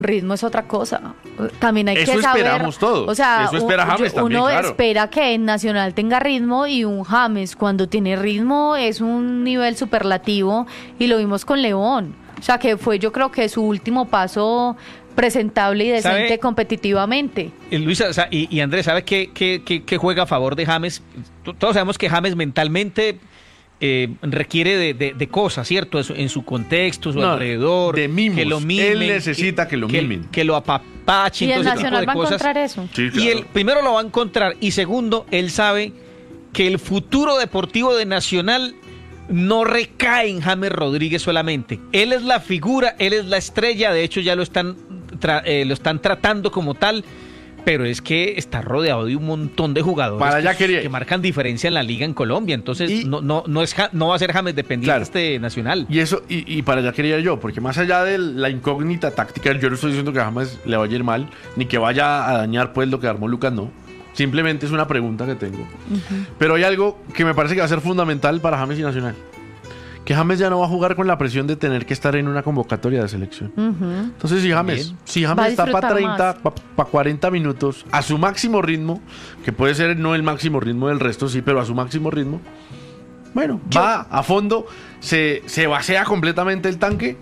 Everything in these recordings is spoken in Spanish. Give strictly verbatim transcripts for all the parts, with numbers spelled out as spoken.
ritmo es otra cosa. También hay Eso que saber. esperamos todos. O sea, Eso espera James uno también, claro. espera que en Nacional tenga ritmo y un James cuando tiene ritmo es un nivel superlativo y lo vimos con León. O sea, que fue yo creo que su último paso presentable y decente ¿Sabe? competitivamente. Eh, Luisa, o sea, y, y Andrés, ¿sabes qué, qué, qué, qué juega a favor de James? T- Todos sabemos que James mentalmente eh, requiere de, de, de cosas, ¿cierto? En su, en su contexto, su No, alrededor. de mimos. Que lo mimen. Él necesita que lo mimen. Que lo apapachen. Y el todo ese tipo Nacional de va a cosas. encontrar eso. Sí, Y claro. él, primero lo va a encontrar, y segundo, él sabe que el futuro deportivo de Nacional no recae en James Rodríguez solamente. Él es la figura, él es la estrella, de hecho ya lo están, tra- eh, lo están tratando como tal, pero es que está rodeado de un montón de jugadores Para allá que, quería- que marcan diferencia en la liga en Colombia, entonces Y- no, no, no, es, Ja- no va a ser James dependiente Claro. este Nacional. Y eso, y, y para allá quería yo, porque más allá de la incógnita táctica, yo no estoy diciendo que jamás le vaya a ir mal, ni que vaya a dañar pues lo que armó Lucas, no. Simplemente es una pregunta que tengo. Uh-huh. Pero hay algo que me parece que va a ser fundamental para James y Nacional. Que James ya no va a jugar con la presión de tener que estar en una convocatoria de selección. Uh-huh. Entonces, si James, Bien. si Va James a está para disfrutar treinta, para cuarenta minutos, a su máximo ritmo, que puede ser no el máximo ritmo del resto, sí, pero a su máximo ritmo, bueno, Yo- va a fondo, se, se vacía completamente el tanque.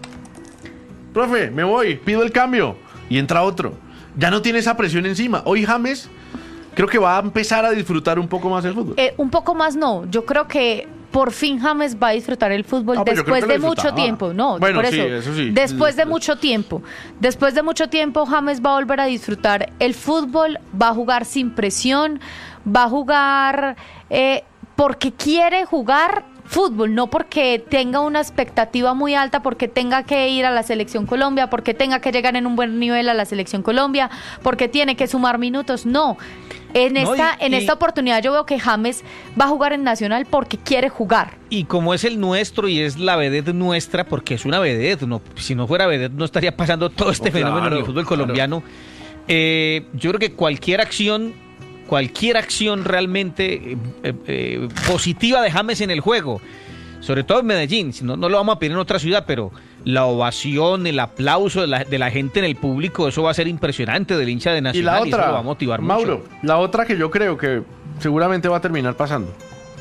Profe, me voy, pido el cambio. Y entra otro. Ya no tiene esa presión encima. Hoy James creo que va a empezar a disfrutar un poco más el fútbol. Eh, un poco más no, yo creo que por fin James va a disfrutar el fútbol Ah, pero yo creo después que de lo mucho disfrutaba. tiempo, no, Bueno, por sí, eso, eso sí. después de Después. mucho tiempo, después de mucho tiempo James va a volver a disfrutar el fútbol, va a jugar sin presión, va a jugar eh, porque quiere jugar fútbol, no porque tenga una expectativa muy alta, porque tenga que ir a la Selección Colombia, porque tenga que llegar en un buen nivel a la Selección Colombia, porque tiene que sumar minutos, no. En No, esta, y- en y- esta oportunidad yo veo que James va a jugar en Nacional porque quiere jugar. Y como es el nuestro y es la vedette nuestra, porque es una vedette, no, si no fuera vedette no estaría pasando todo este Oh, fenómeno claro, en el fútbol claro. colombiano. Eh, yo creo que cualquier acción, cualquier acción realmente eh, eh, positiva de James en el juego, sobre todo en Medellín, si no, no lo vamos a pedir en otra ciudad, pero la ovación, el aplauso de la, de la gente en el público, eso va a ser impresionante del hincha de Y Nacional la y eso otra, lo va a motivar Mauro, mucho. la otra que yo creo que seguramente va a terminar pasando.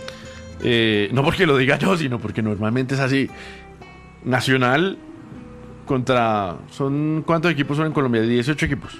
Eh, no porque lo diga yo, sino porque normalmente es así. Nacional contra... son ¿cuántos equipos son en Colombia? dieciocho equipos.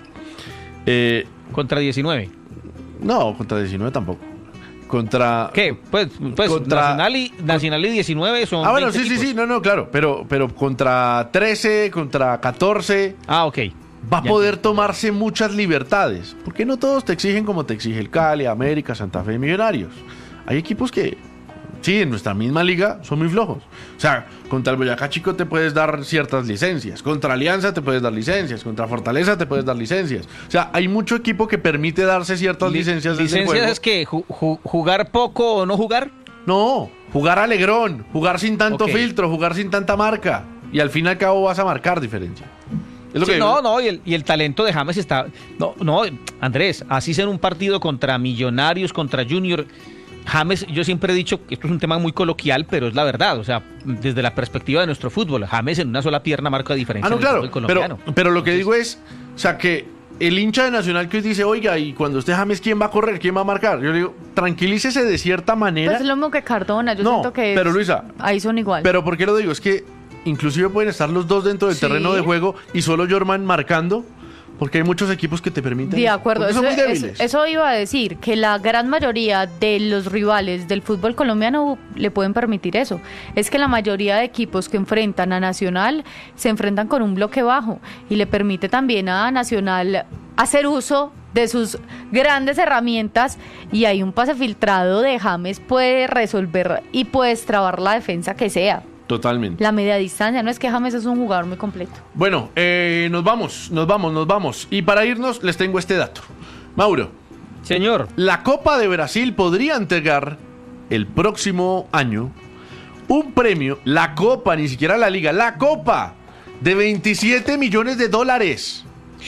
Eh, Contra diecinueve. no, contra diecinueve tampoco. Contra... ¿Qué? Pues, pues Contra- Nacional, y, Nacional y diecinueve son Ah, bueno, veinte sí, sí, equipos. sí, no, no, claro. Pero, pero contra trece, contra catorce... Ah, ok. va a Ya poder entiendo. tomarse muchas libertades. Porque no todos te exigen como te exige el Cali, América, Santa Fe y Millonarios. Hay equipos que, sí, en nuestra misma liga son muy flojos. O sea, contra el Boyacá Chico te puedes dar ciertas licencias. Contra Alianza te puedes dar licencias. Contra Fortaleza te puedes dar licencias. O sea, hay mucho equipo que permite darse ciertas Li- licencias desde el ¿Licencias juego. es que ju- ju- jugar poco o no jugar? No, jugar alegrón, jugar sin tanto Ok. filtro, jugar sin tanta marca. Y al fin y al cabo vas a marcar diferencia. Es lo Sí, que no, no, y el, y el talento de James está... No, no, Andrés, así sea en un partido contra Millonarios, contra Junior... James, yo siempre he dicho que esto es un tema muy coloquial, pero es la verdad. O sea, desde la perspectiva de nuestro fútbol, James en una sola pierna marca diferencia Ah, no, en el claro, fútbol pero, colombiano. pero lo que Entonces, digo es, o sea, que el hincha de Nacional que hoy dice, oiga, y cuando usted James, ¿quién va a correr? ¿Quién va a marcar? Yo le digo, tranquilícese de cierta manera. Pues es lo mismo que Cardona, yo No, siento que pero es- Luisa, ahí son igual. Pero ¿por qué lo digo? Es que inclusive pueden estar los dos dentro del Sí. terreno de juego y solo Jorman marcando, porque hay muchos equipos que te permiten De eso, acuerdo, porque eso, son muy eso- débiles. eso iba a decir, que la gran mayoría de los rivales del fútbol colombiano le pueden permitir eso. Es que la mayoría de equipos que enfrentan a Nacional se enfrentan con un bloque bajo y le permite también a Nacional hacer uso de sus grandes herramientas y hay un pase filtrado de James puede resolver y puedes trabar la defensa que sea. Totalmente. La media distancia, no es que James es un jugador muy completo. Bueno, eh, nos vamos, nos vamos, nos vamos. Y para irnos les tengo este dato. Mauro, Señor, la Copa de Brasil podría entregar el próximo año un premio, la Copa, ni siquiera la Liga, la Copa, de veintisiete millones de dólares.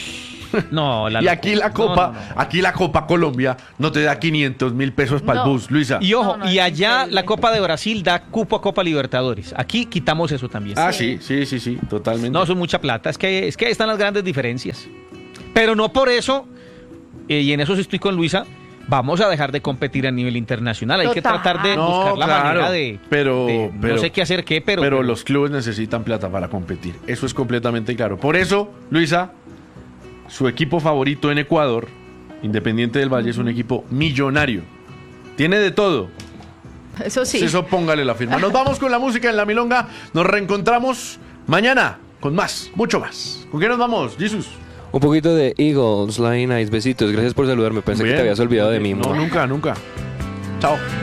No, la y aquí la Copa, no, no, no. aquí la Copa Colombia no te da quinientos mil pesos para el No. bus, Luisa. Y ojo, No, no, y es allá increíble. la Copa de Brasil da cupo a Copa Libertadores. Aquí quitamos eso también. Ah, sí, sí, sí, sí, totalmente. No, son mucha plata. Es que, es que ahí están las grandes diferencias. Pero no por eso, eh, y en eso sí estoy con Luisa, vamos a dejar de competir a nivel internacional. Hay que Total. tratar de No, buscar la claro, manera de, pero- de- pero- no sé qué hacer qué, pero, pero los clubes necesitan plata para competir. Eso es completamente claro. Por eso, Luisa, su equipo favorito en Ecuador, Independiente del Valle, es un equipo millonario. Tiene de todo. Eso sí. Eso póngale la firma. Nos vamos con la música en la milonga. Nos reencontramos mañana con más, mucho más. ¿Con qué nos vamos, Jesus? Un poquito de Eagles, Line Eyes, besitos. Gracias por saludarme. Pensé Bien. que te habías olvidado de mí. No, mo. nunca, nunca. Chao.